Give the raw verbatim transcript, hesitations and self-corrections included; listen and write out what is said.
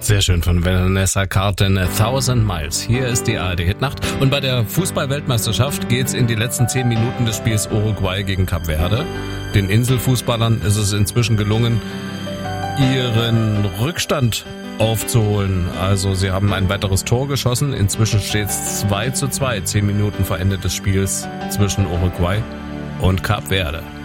Sehr schön von Vanessa Carlton, A Thousand Miles. Hier ist die A R D-Hitnacht. Und bei der Fußball-Weltmeisterschaft geht's in die letzten zehn Minuten des Spiels Uruguay gegen Kap Verde. Den Inselfußballern ist es inzwischen gelungen, ihren Rückstand aufzuholen. Also sie haben ein weiteres Tor geschossen. Inzwischen steht es zwei zu zwei, zehn Minuten vor Ende des Spiels zwischen Uruguay und Kap Verde.